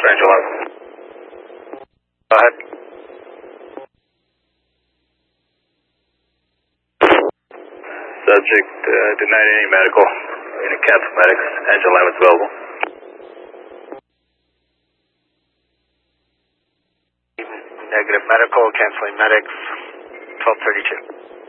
Range 11. Go ahead. Subject denied any medical. Unit cancel medics. Engine 11 is available. Negative medical, canceling medics, 1232.